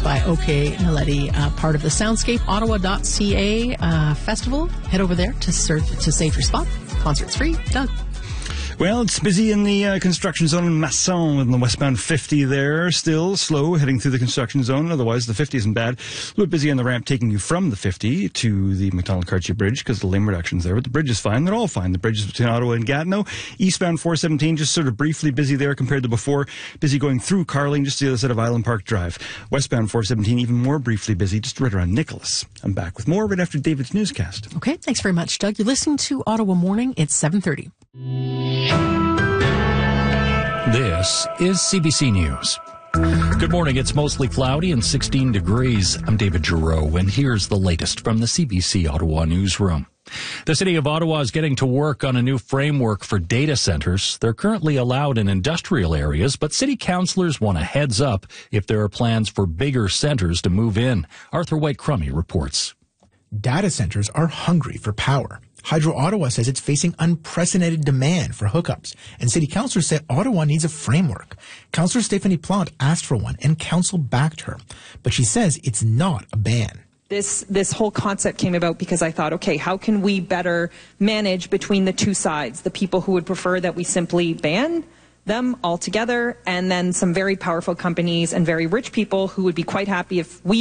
by OK Naledi, part of the SoundscapeOttawa.ca festival. Head over there to save your spot. Concert's free. Doug. Well, it's busy in the construction zone in Masson in the westbound 50 there. Still slow heading through the construction zone. Otherwise, the 50 isn't bad. A little bit busy on the ramp taking you from the 50 to the McDonald-Cartier Bridge because the lane reduction's there. But the bridge is fine. They're all fine. The bridges between Ottawa and Gatineau. Eastbound 417 just sort of briefly busy there compared to before. Busy going through Carling just to the other side of Island Park Drive. Westbound 417 even more briefly busy just right around Nicholas. I'm back with more right after David's newscast. Okay, thanks very much, Doug. You're listening to Ottawa Morning. It's 7:30. This is CBC News. Good morning. It's mostly cloudy and 16 degrees. I'm David Giroux, and here's the latest from the CBC Ottawa newsroom. The City of Ottawa is getting to work on a new framework for data centers. They're currently allowed in industrial areas, but city councillors want a heads up if there are plans for bigger centers to move in. Arthur White-Crummey reports. Data centers are hungry for power. Hydro Ottawa says it's facing unprecedented demand for hookups, and city councillors say Ottawa needs a framework. Councillor Stephanie Plante asked for one, and council backed her, but she says it's not a ban. This whole concept came about because I thought, okay, how can we better manage between the two sides, the people who would prefer that we simply ban them altogether, and then some very powerful companies and very rich people who would be quite happy if we